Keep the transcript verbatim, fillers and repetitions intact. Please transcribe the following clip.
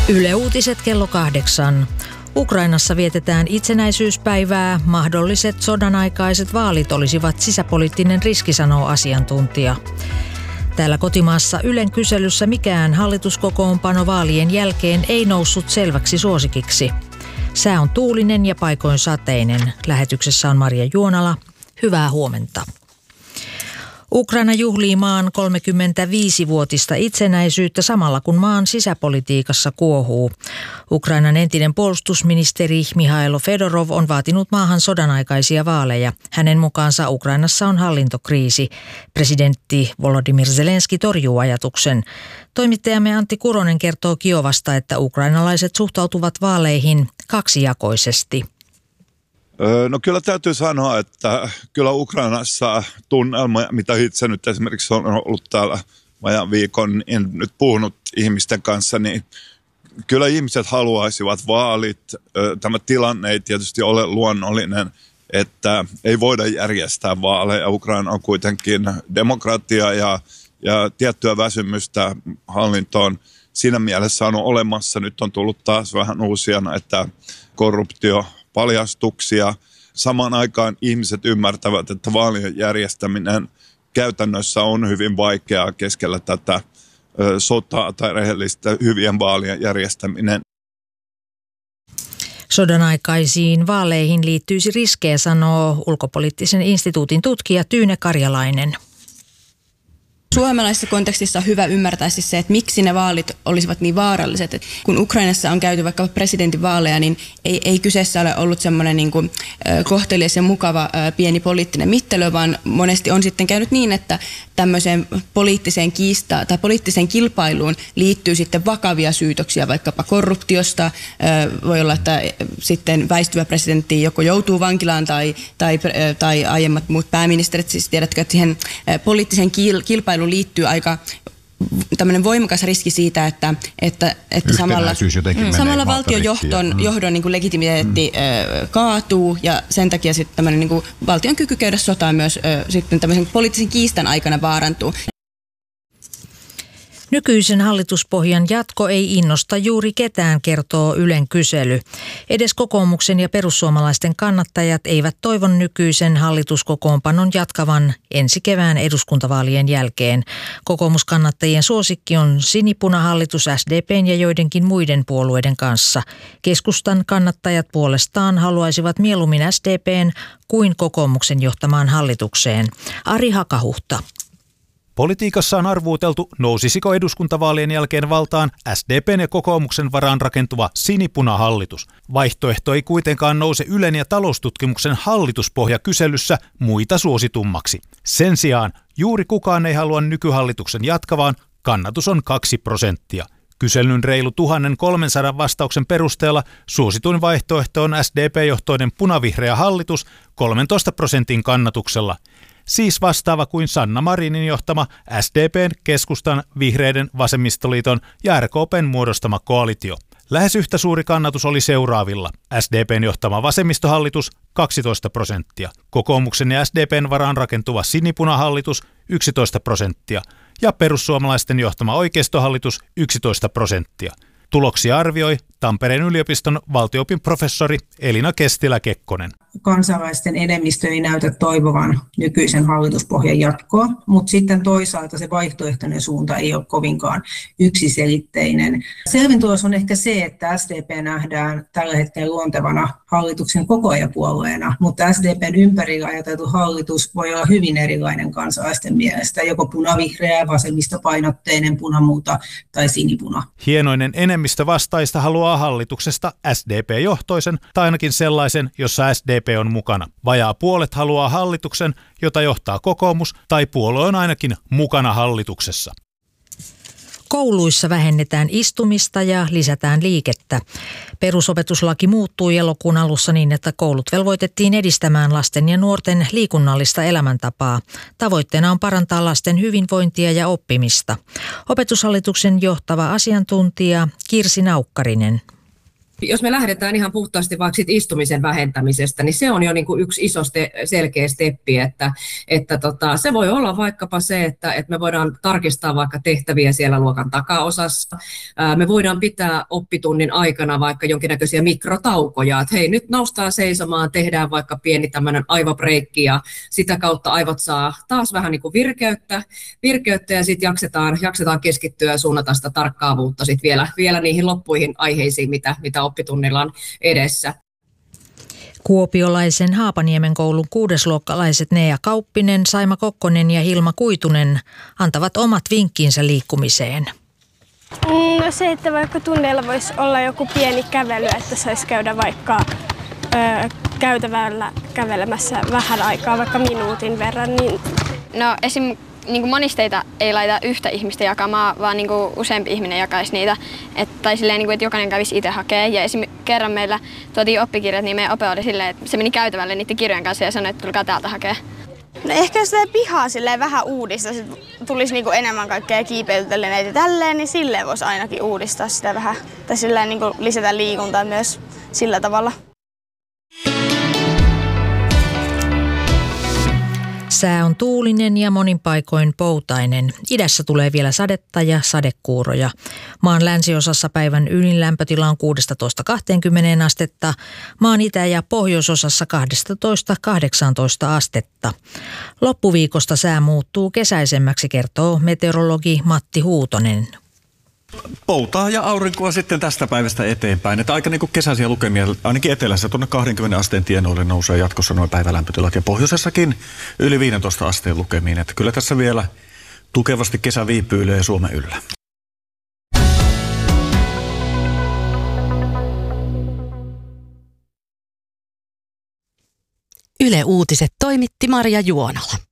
Yle Uutiset kello kahdeksan. Ukrainassa vietetään itsenäisyyspäivää. Mahdolliset sodanaikaiset vaalit olisivat sisäpoliittinen riski, sanoo asiantuntija. Täällä kotimaassa Ylen kyselyssä mikään hallituskokoonpano vaalien jälkeen ei noussut selväksi suosikiksi. Sää on tuulinen ja paikoin sateinen. Lähetyksessä on Marja Juonala. Hyvää huomenta. Ukraina juhlii maan kolmekymmentäviisivuotista itsenäisyyttä samalla kun maan sisäpolitiikassa kuohuu. Ukrainan entinen puolustusministeri Mihailo Fedorov on vaatinut maahan sodanaikaisia vaaleja. Hänen mukaansa Ukrainassa on hallintokriisi. Presidentti Volodymyr Zelenski torjuu ajatuksen. Toimittajamme Antti Kuronen kertoo Kiovasta, että ukrainalaiset suhtautuvat vaaleihin kaksijakoisesti. No kyllä täytyy sanoa, että kyllä Ukrainassa tunnelma, mitä itse nyt esimerkiksi on ollut täällä vajan viikon, en nyt puhunut ihmisten kanssa, niin kyllä ihmiset haluaisivat vaalit. Tämä tilanne ei tietysti ole luonnollinen, että ei voida järjestää vaaleja. Ukraina on kuitenkin demokratia ja, ja tiettyä väsymystä hallintoon siinä mielessä on olemassa. Nyt on tullut taas vähän uusia näitä korruptio paljastuksia. Samaan aikaan ihmiset ymmärtävät, että vaalien järjestäminen käytännössä on hyvin vaikeaa keskellä tätä ö, sotaa tai rehellistä hyvien vaalien järjestäminen. Sodan aikaisiin vaaleihin liittyisi riskejä, sanoo ulkopoliittisen instituutin tutkija Tyyne Karjalainen. Suomalaisessa kontekstissa on hyvä ymmärtää siis se, että miksi ne vaalit olisivat niin vaaralliset. Et kun Ukrainassa on käyty vaikka presidentinvaaleja, niin ei, ei kyseessä ole ollut semmoinen niin kuin kohtelias ja mukava pieni poliittinen mittelö, vaan monesti on sitten käynyt niin, että tämmöiseen poliittiseen kiistaan tai poliittiseen kilpailuun liittyy sitten vakavia syytöksiä vaikkapa korruptiosta. Voi olla, että sitten väistyvä presidentti joko joutuu vankilaan tai, tai, tai aiemmat muut pääministerit. Siis tiedätkö, että siihen poliittiseen kilpailuun liittyy aika tämmöinen voimakas riski siitä, että, että, että samalla, samalla valtion johdon, johdon niin kuin legitimiteetti mm. kaatuu ja sen takia sitten tämmöinen niin kuin valtion kyky käydä sotaa myös sitten tämmöisen poliittisen kiistan aikana vaarantuu. Nykyisen hallituspohjan jatko ei innosta juuri ketään, kertoo Ylen kysely. Edes kokoomuksen ja perussuomalaisten kannattajat eivät toivon nykyisen hallituskokoonpanon jatkavan ensi kevään eduskuntavaalien jälkeen. Kokoomuskannattajien suosikki on sinipunahallitus S D P:n ja joidenkin muiden puolueiden kanssa. Keskustan kannattajat puolestaan haluaisivat mieluummin S D P:n kuin kokoomuksen johtamaan hallitukseen. Ari Hakahuhta. Politiikassa on arvuuteltu, nousisiko eduskuntavaalien jälkeen valtaan S D P:n ja kokoomuksen varaan rakentuva sinipunahallitus. Vaihtoehto ei kuitenkaan nouse Ylen ja taloustutkimuksen hallituspohjakyselyssä muita suositummaksi. Sen sijaan juuri kukaan ei halua nykyhallituksen jatkavaan, kannatus on kaksi prosenttia. Kyselyn reilu tuhatkolmesataa vastauksen perusteella suosituin vaihtoehto on S D P-johtoinen punavihreä hallitus kolmentoista prosentin kannatuksella. Siis vastaava kuin Sanna Marinin johtama S D P:n, Keskustan, Vihreiden, Vasemmistoliiton ja R K P:n muodostama koalitio. Lähes yhtä suuri kannatus oli seuraavilla. S D P:n johtama vasemmistohallitus kaksitoista prosenttia, kokoomuksen ja S D P:n varaan rakentuva sinipunahallitus yksitoista prosenttia ja perussuomalaisten johtama oikeistohallitus yksitoista prosenttia. Tuloksia arvioi Tampereen yliopiston valtio-opin professori Elina Kestilä-Kekkonen. Kansalaisten enemmistö ei näytä toivovan nykyisen hallituspohjan jatkoa, mutta sitten toisaalta se vaihtoehtoinen suunta ei ole kovinkaan yksiselitteinen. Selvin tulos on ehkä se, että S D P nähdään tällä hetkellä luontevana hallituksen kokoajapuolueena, mutta S D P:n ympärillä ajateltu hallitus voi olla hyvin erilainen kansalaisten mielestä, joko punavihreä, vasemmistopainotteinen, punamuuta tai sinipuna. Hienoinen enemmistö vastaista haluaa hallituksesta S D P-johtoisen tai ainakin sellaisen, jossa S D P on mukana. Vajaa puolet haluaa hallituksen, jota johtaa kokoomus tai puolue on ainakin mukana hallituksessa. Kouluissa vähennetään istumista ja lisätään liikettä. Perusopetuslaki muuttui elokuun alussa niin, että koulut velvoitettiin edistämään lasten ja nuorten liikunnallista elämäntapaa. Tavoitteena on parantaa lasten hyvinvointia ja oppimista. Opetushallituksen johtava asiantuntija Kirsi Naukkarinen. Jos me lähdetään ihan puhtaasti vaikka sit istumisen vähentämisestä, niin se on jo niin kuin yksi iso ste- selkeä steppi, että, että tota, se voi olla vaikkapa se, että, että me voidaan tarkistaa vaikka tehtäviä siellä luokan takaosassa. Ää, me voidaan pitää oppitunnin aikana vaikka jonkinnäköisiä mikrotaukoja, että hei, nyt noustaan seisomaan, tehdään vaikka pieni tämmöinen aivobreikki ja sitä kautta aivot saa taas vähän niin kuin virkeyttä, virkeyttä ja sitten jaksetaan, jaksetaan keskittyä ja suunnata sitä tarkkaavuutta sit vielä, vielä niihin loppuihin aiheisiin, mitä, mitä oppitunnilla on edessä. Kuopiolaisen Haapaniemen koulun kuudesluokkalaiset Nea Kauppinen, Saima Kokkonen ja Hilma Kuitunen antavat omat vinkkinsä liikkumiseen. No se, että vaikka tunneilla voisi olla joku pieni kävely, että saisi käydä vaikka ö, käytävällä kävelemässä vähän aikaa, vaikka minuutin verran. Niin... No esim. Niin kuin monisteita ei laita yhtä ihmistä jakamaan, vaan niin kuin useampi ihminen jakaisi niitä. Et, tai silleen, niin kuin, että jokainen kävisi itse hakemaan. Ja esim. Kerran meillä tuotiin oppikirjat, niin meidän ope oli silleen, että se meni käytävälle niiden kirjojen kanssa ja sanoi, että tulkaa täältä hakea. No ehkä jos sitä pihaa silleen vähän uudistaa, että tulisi niin kuin enemmän kaikkea kiipeilyteleneitä ja tälleen, niin silleen voisi ainakin uudistaa sitä vähän. Tai silleen niin kuin lisätä liikuntaa myös sillä tavalla. Sää on tuulinen ja monin paikoin poutainen. Idässä tulee vielä sadetta ja sadekuuroja. Maan länsiosassa päivän ylin lämpötila on kuusitoista kaksikymmentä astetta, maan itä- ja pohjoisosassa kaksitoista kahdeksantoista astetta. Loppuviikosta sää muuttuu kesäisemmäksi, kertoo meteorologi Matti Huutonen. Poutaa ja aurinkoa sitten tästä päivästä eteenpäin. Että aika niin kuin kesäisiä lukemia, ainakin etelässä tuonne kaksikymmentä asteen tienoille nousee jatkossa noin päivälämpötilat ja pohjoisessakin yli viisitoista asteen lukemiin. Että kyllä tässä vielä tukevasti kesä viipyilee Suomen yllä. Yle Uutiset toimitti Marja Juonala.